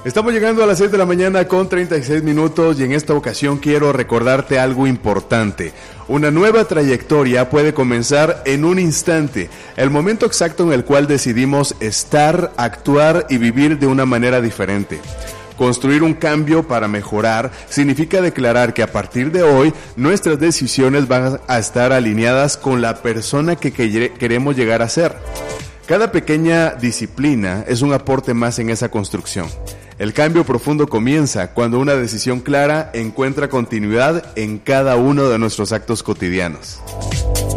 Estamos llegando a las 6 de la mañana con 36 minutos y en esta ocasión quiero recordarte algo importante. Una nueva trayectoria puede comenzar en un instante, el momento exacto en el cual decidimos estar, actuar y vivir de una manera diferente. Construir un cambio para mejorar significa declarar que a partir de hoy nuestras decisiones van a estar alineadas con la persona que queremos llegar a ser. Cada pequeña disciplina es un aporte más en esa construcción. El cambio profundo comienza cuando una decisión clara encuentra continuidad en cada uno de nuestros actos cotidianos.